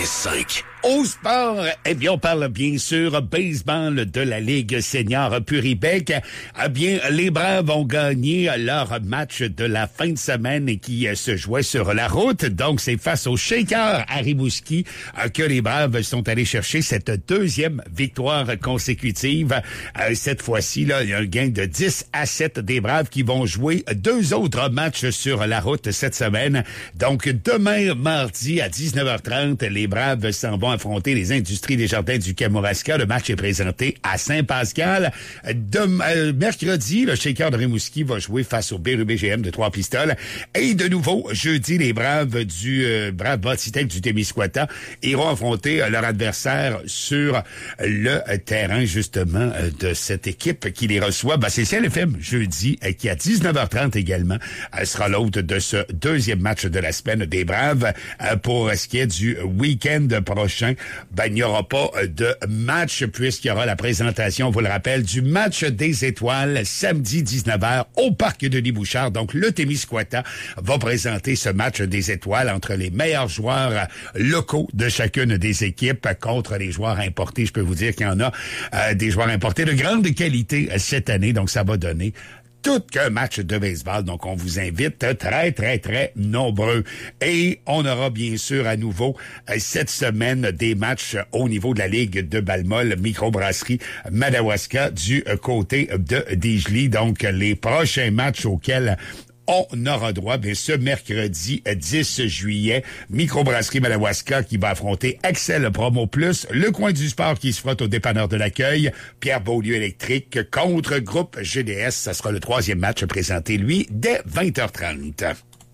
96.5. Au sport, eh bien, on parle bien sûr baseball de la Ligue senior Puribec. Eh bien, les Braves ont gagné leur match de la fin de semaine et qui se jouait sur la route. Donc, c'est face aux Shakers à Rimouski que les Braves sont allés chercher cette deuxième victoire consécutive. Cette fois-ci, là, il y a un gain de 10-7 des Braves qui vont jouer 2 autres matchs sur la route cette semaine. Donc, demain, mardi à 19h30, les Braves s'en vont affronter les Industries des Jardins du Kamouraska. Le match est présenté à Saint-Pascal. Mercredi, le Shaker de Rimouski va jouer face au BRUBGM de Trois-Pistoles. Et de nouveau, jeudi, les Braves du Braves Botitec du Témiscouata iront affronter leur adversaire sur le terrain, justement, de cette équipe qui les reçoit. C'est CLFM jeudi, qui à 19h30 également sera l'hôte de ce deuxième match de la semaine des Braves. Pour ce qui est du week-end prochain, il n'y aura pas de match puisqu'il y aura la présentation, on vous le rappelle, du match des étoiles samedi 19h au parc Denis-Bouchard. Donc, le Témiscouata va présenter ce match des étoiles entre les meilleurs joueurs locaux de chacune des équipes contre les joueurs importés. Je peux vous dire qu'il y en a des joueurs importés de grande qualité cette année. Donc, ça va donner tout qu'un match de baseball. Donc, on vous invite très, très, très nombreux. Et on aura bien sûr à nouveau cette semaine des matchs au niveau de la Ligue de Balmol, microbrasserie Madawaska du côté de Desjely. Donc, les prochains matchs auxquels on aura droit, ce mercredi 10 juillet, microbrasserie Madawaska qui va affronter Excel Promo Plus, le coin du sport qui se frotte au dépanneur de l'accueil, Pierre Beaulieu électrique contre groupe GDS. Ça sera le 3e match présenté, lui, dès 20h30.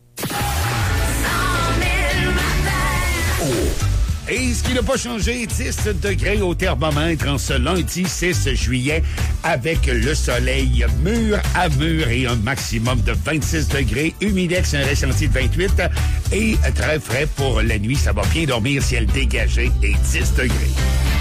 Et ce qui n'a pas changé, 10 degrés au thermomètre en ce lundi 6 juillet avec le soleil mur à mur et un maximum de 26 degrés. Humidex, un ressenti de 28 et très frais pour la nuit. Ça va bien dormir, ciel dégagé et 10 degrés.